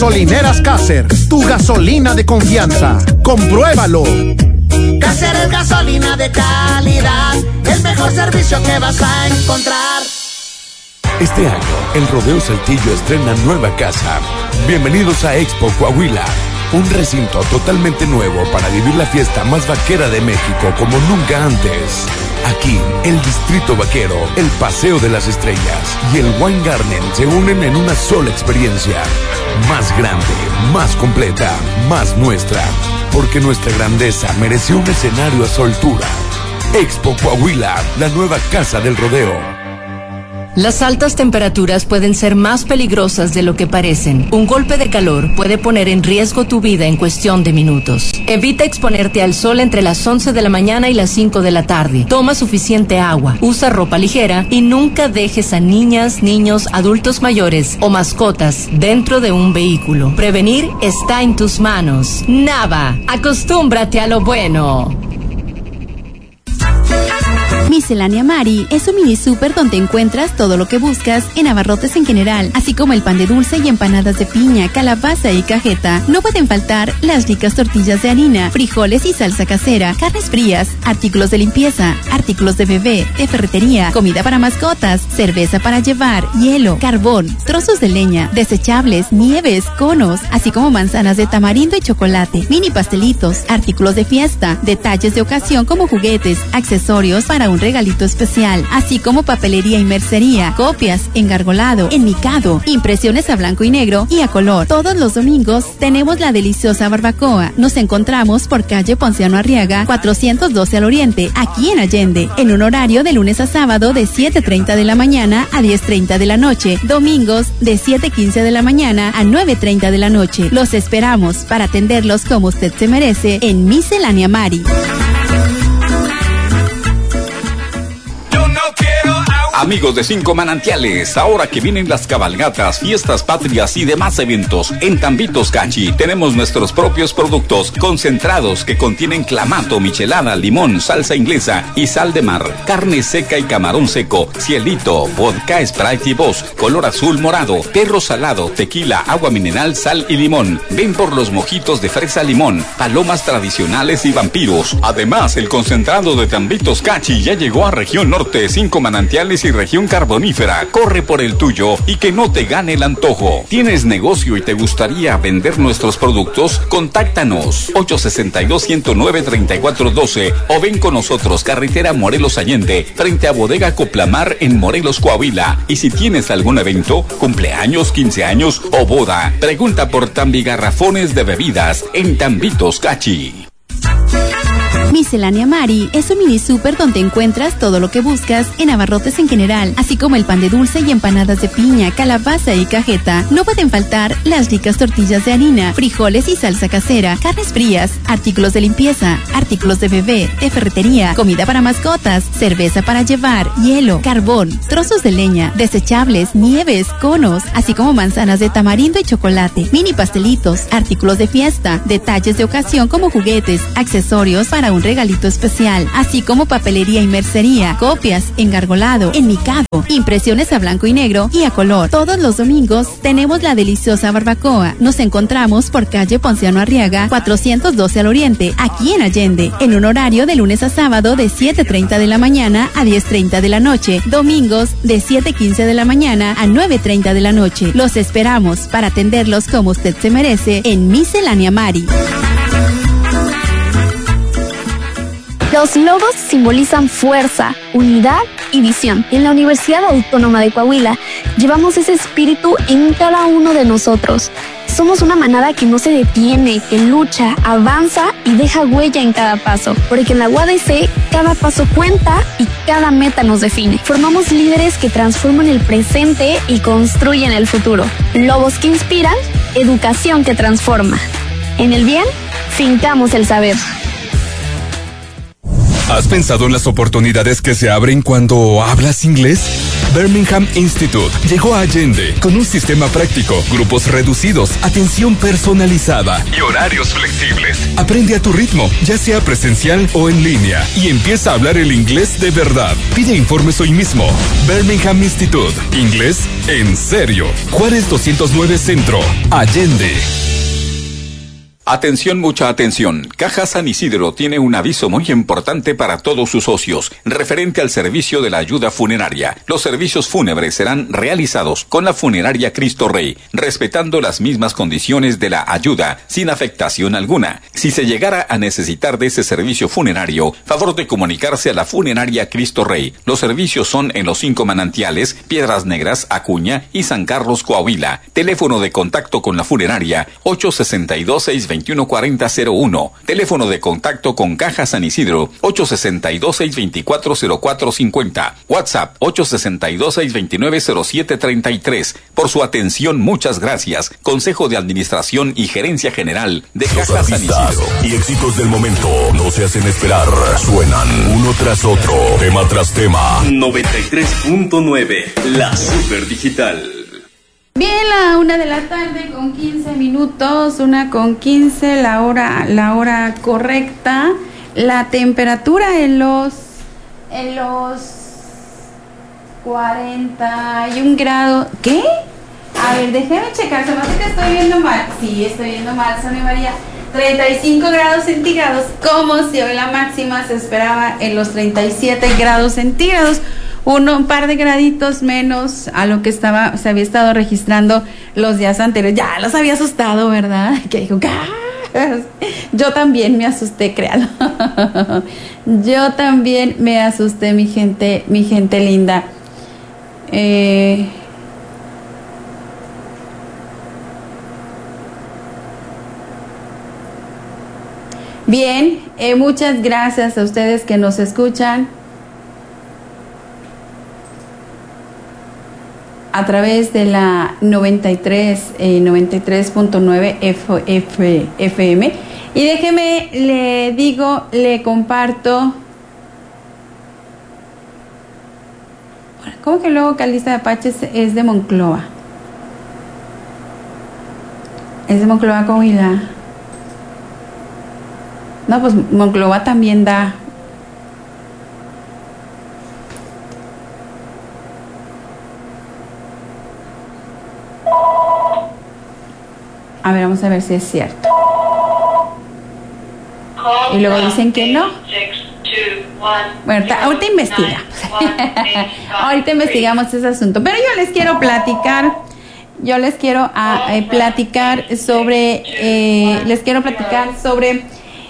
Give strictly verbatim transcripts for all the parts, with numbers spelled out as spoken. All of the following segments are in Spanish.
Gasolineras Caser, tu gasolina de confianza. ¡Compruébalo! Caser es gasolina de calidad, el mejor servicio que vas a encontrar. Este año, el Rodeo Saltillo estrena nueva casa. Bienvenidos a Expo Coahuila, un recinto totalmente nuevo para vivir la fiesta más vaquera de México como nunca antes. Aquí, el Distrito Vaquero, el Paseo de las Estrellas y el Wine Garden se unen en una sola experiencia. Más grande, más completa, más nuestra. Porque nuestra grandeza mereció un escenario a su altura. Expo Coahuila, la nueva casa del rodeo. Las altas temperaturas pueden ser más peligrosas de lo que parecen. Un golpe de calor puede poner en riesgo tu vida en cuestión de minutos. Evita exponerte al sol entre las once de la mañana y las cinco de la tarde. Toma suficiente agua, usa ropa ligera y nunca dejes a niñas, niños, adultos mayores o mascotas dentro de un vehículo. Prevenir está en tus manos. Nava, acostúmbrate a lo bueno. Miscelánea Mari es un mini súper donde encuentras todo lo que buscas en abarrotes en general, así como el pan de dulce y empanadas de piña, calabaza y cajeta. No pueden faltar las ricas tortillas de harina, frijoles y salsa casera, carnes frías, artículos de limpieza, artículos de bebé, de ferretería, comida para mascotas, cerveza para llevar, hielo, carbón, trozos de leña, desechables, nieves, conos, así como manzanas de tamarindo y chocolate, mini pastelitos, artículos de fiesta, detalles de ocasión como juguetes, accesorios para un regalito especial, así como papelería y mercería, copias, engargolado, enmicado, impresiones a blanco y negro y a color. Todos los domingos tenemos la deliciosa barbacoa. Nos encontramos por calle Ponciano Arriaga, cuatrocientos doce al oriente, aquí en Allende, en un horario de lunes a sábado de siete treinta de la mañana a diez treinta de la noche, domingos de siete quince de la mañana a nueve treinta de la noche. Los esperamos para atenderlos como usted se merece en Miscelánea Mari. Amigos de Cinco Manantiales, ahora que vienen las cabalgatas, fiestas patrias y demás eventos, en Tambitos Cachi tenemos nuestros propios productos concentrados que contienen clamato, michelada, limón, salsa inglesa y sal de mar, carne seca y camarón seco, cielito, vodka, Sprite y Boss, color azul morado, perro salado, tequila, agua mineral, sal y limón. Ven por los mojitos de fresa limón, palomas tradicionales y vampiros. Además, el concentrado de Tambitos Cachi ya llegó a Región Norte, Cinco Manantiales y Región Carbonífera. Corre por el tuyo y que no te gane el antojo. ¿Tienes negocio y te gustaría vender nuestros productos? Contáctanos ocho sesenta y dos, ciento nueve, treinta y cuatro doce o ven con nosotros carretera Morelos Allende frente a Bodega Coplamar en Morelos, Coahuila. Y si tienes algún evento, cumpleaños, quince años o boda, pregunta por Tambi Garrafones de Bebidas en Tambitos Cachi. Miscelánea Mari es un mini súper donde encuentras todo lo que buscas en abarrotes en general, así como el pan de dulce y empanadas de piña, calabaza y cajeta. No pueden faltar las ricas tortillas de harina, frijoles y salsa casera, carnes frías, artículos de limpieza, artículos de bebé, de ferretería, comida para mascotas, cerveza para llevar, hielo, carbón, trozos de leña, desechables, nieves, conos, así como manzanas de tamarindo y chocolate, mini pastelitos, artículos de fiesta, detalles de ocasión como juguetes, accesorios para un regalito especial, así como papelería y mercería, copias, engargolado, enmicado, impresiones a blanco y negro y a color. Todos los domingos tenemos la deliciosa barbacoa. Nos encontramos por calle Ponciano Arriaga, cuatrocientos doce al oriente, aquí en Allende, en un horario de lunes a sábado de siete treinta de la mañana a diez treinta de la noche, domingos de siete quince de la mañana a nueve treinta de la noche. Los esperamos para atenderlos como usted se merece en Miscelánea Mari. Los logos simbolizan fuerza, unidad y visión. En la Universidad Autónoma de Coahuila llevamos ese espíritu en cada uno de nosotros. Somos una manada que no se detiene, que lucha, avanza y deja huella en cada paso. Porque en la U A D C cada paso cuenta y cada meta nos define. Formamos líderes que transforman el presente y construyen el futuro. Lobos que inspiran, educación que transforma. En el bien, fincamos el saber. ¿Has pensado en las oportunidades que se abren cuando hablas inglés? Birmingham Institute llegó a Allende con un sistema práctico, grupos reducidos, atención personalizada y horarios flexibles. Aprende a tu ritmo, ya sea presencial o en línea, y empieza a hablar el inglés de verdad. Pide informes hoy mismo. Birmingham Institute, inglés en serio. Juárez doscientos nueve Centro, Allende. Atención, mucha atención. Caja San Isidro tiene un aviso muy importante para todos sus socios, referente al servicio de la ayuda funeraria. Los servicios fúnebres serán realizados con la funeraria Cristo Rey, respetando las mismas condiciones de la ayuda, sin afectación alguna. Si se llegara a necesitar de ese servicio funerario, favor de comunicarse a la funeraria Cristo Rey. Los servicios son en Los Cinco Manantiales, Piedras Negras, Acuña y San Carlos, Coahuila. Teléfono de contacto con la funeraria ocho seis dos, seis dos uno, cuatro cero cero uno. Teléfono de contacto con Caja San Isidro ocho seis dos, seis dos cuatro, cero cuatro cinco cero. WhatsApp ocho seis dos, seis dos nueve, cero siete tres tres. Por su atención, muchas gracias. Consejo de Administración y Gerencia General de Caja San Isidro. Y éxitos del momento no se hacen esperar. Suenan uno tras otro, tema tras tema. noventa y tres punto nueve, la Super Digital. Bien, la una de la tarde con quince minutos, una con quince, la hora, la hora correcta. La temperatura en los, en los cuarenta y un grados. ¿Qué? A ver, déjeme checar, se me hace que estoy viendo mal. Sí, estoy viendo mal, Sonia María. treinta y cinco grados centígrados, como si hoy la máxima se esperaba en los treinta y siete grados centígrados. Uno, un par de graditos menos a lo que estaba, se había estado registrando los días anteriores. Ya los había asustado, ¿verdad? Que dijo, ¡ah! Yo también me asusté, créalo. Yo también me asusté, mi gente, mi gente linda. Eh... Bien, eh, muchas gracias a ustedes que nos escuchan a través de la noventa y tres, eh, noventa y tres punto nueve F M. Y déjeme, le digo, le comparto. ¿Cómo que luego Calista de Apaches es de Monclova? Es de Monclova, Coahuila. No, pues Monclova también da. A ver, vamos a ver si es cierto. Y luego dicen que no. Bueno, ahorita investigamos. Ahorita investigamos ese asunto. Pero yo les quiero platicar. Yo les quiero a, eh, platicar sobre. Eh, les quiero platicar sobre.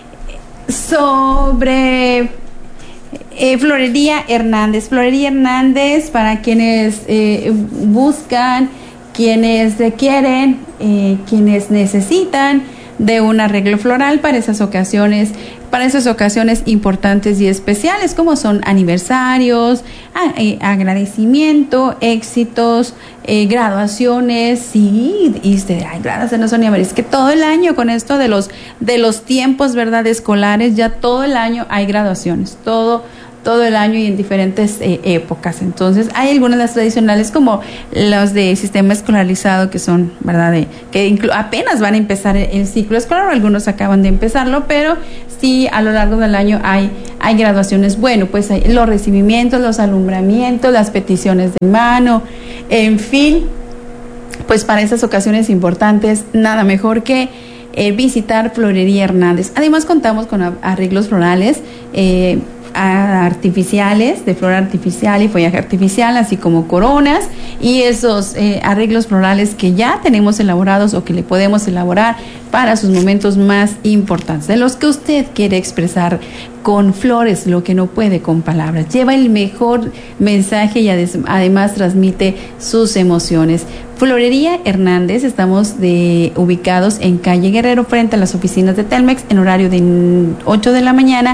Sobre. Eh, Florería Hernández. Florería Hernández, para quienes eh, buscan, quienes requieren, eh, quienes necesitan de un arreglo floral para esas ocasiones, para esas ocasiones importantes y especiales, como son aniversarios, a, eh, agradecimiento, éxitos, eh, graduaciones. Sí, y usted, ay, graduaciones, Sonia María, es que todo el año con esto de los de los tiempos, ¿verdad?, escolares, ya todo el año hay graduaciones, todo todo el año y en diferentes eh, épocas. Entonces hay algunas de las tradicionales, como los de sistema escolarizado, que son, ¿verdad?, de, que inclu- apenas van a empezar el, el ciclo escolar, o algunos acaban de empezarlo, pero sí, a lo largo del año hay, hay graduaciones. Bueno, pues hay los recibimientos, los alumbramientos, las peticiones de mano, en fin, pues para esas ocasiones importantes, nada mejor que eh, visitar Florería Hernández. Además contamos con a- arreglos florales, eh, artificiales, de flor artificial y follaje artificial, así como coronas, y esos eh, arreglos florales que ya tenemos elaborados o que le podemos elaborar para sus momentos más importantes, de los que usted quiere expresar con flores lo que no puede con palabras. Lleva el mejor mensaje y además transmite sus emociones. Florería Hernández, estamos de, ubicados en calle Guerrero, frente a las oficinas de Telmex, en horario de ocho de la mañana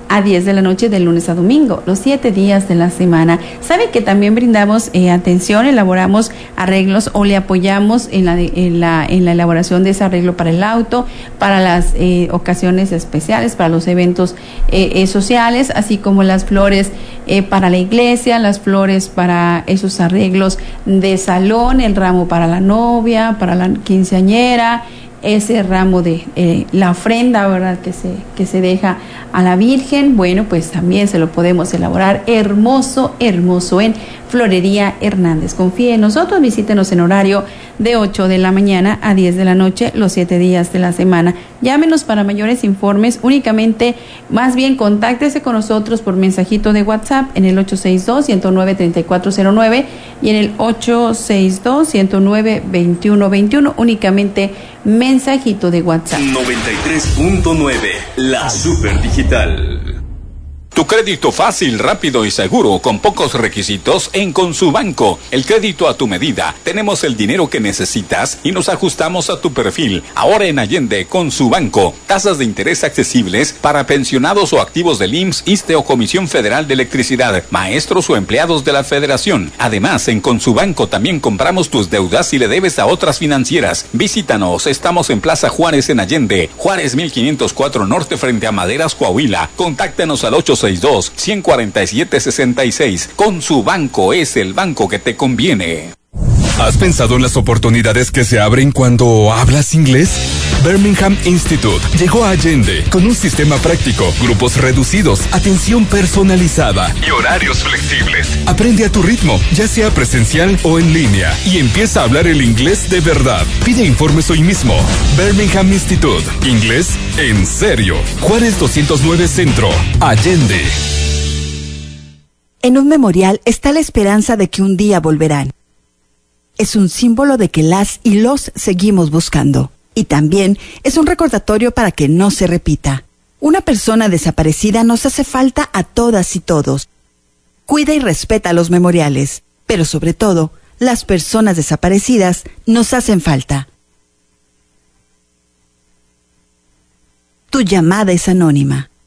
a diez de la noche de lunes a domingo, los siete días de la semana. Sabe que también brindamos eh, atención, elaboramos arreglos o le apoyamos en la, en la, en la elaboración de ese arreglo para el auto, para las eh, ocasiones especiales, para los eventos eh, eh, sociales, así como las flores eh, para la iglesia, las flores para esos arreglos de salón, el ramo para la novia, para la quinceañera, ese ramo de eh, la ofrenda, ¿verdad?, que se, que se deja a la Virgen. Bueno, pues también se lo podemos elaborar hermoso, hermoso en Florería Hernández. Confíe en nosotros, visítenos en horario de ocho de la mañana a diez de la noche, los siete días de la semana. Llámenos para mayores informes, únicamente, más bien contáctese con nosotros por mensajito de WhatsApp en el ocho seis dos, uno cero nueve, tres cuatro cero nueve y en el ocho seis dos, uno cero nueve, dos uno dos uno, únicamente mensajito de WhatsApp. noventa y tres punto nueve, la Super Digital. Tu crédito fácil, rápido y seguro, con pocos requisitos en Consubanco. El crédito a tu medida. Tenemos el dinero que necesitas y nos ajustamos a tu perfil. Ahora en Allende, Consubanco. Tasas de interés accesibles para pensionados o activos del I M S S, ISSSTE o Comisión Federal de Electricidad, maestros o empleados de la Federación. Además, en Consubanco también compramos tus deudas si le debes a otras financieras. Visítanos. Estamos en Plaza Juárez en Allende. Juárez mil quinientos cuatro Norte frente a Maderas, Coahuila. Contáctanos al ocho seis dos, uno cuatro siete, seis seis. Consubanco es el banco que te conviene. ¿Has pensado en las oportunidades que se abren cuando hablas inglés? Birmingham Institute llegó a Allende con un sistema práctico, grupos reducidos, atención personalizada y horarios flexibles. Aprende a tu ritmo, ya sea presencial o en línea, y empieza a hablar el inglés de verdad. Pide informes hoy mismo. Birmingham Institute, inglés en serio. Juárez doscientos nueve Centro, Allende. En un memorial está la esperanza de que un día volverán. Es un símbolo de que las y los seguimos buscando. Y también es un recordatorio para que no se repita. Una persona desaparecida nos hace falta a todas y todos. Cuida y respeta los memoriales, pero sobre todo, las personas desaparecidas nos hacen falta. Tu llamada es anónima.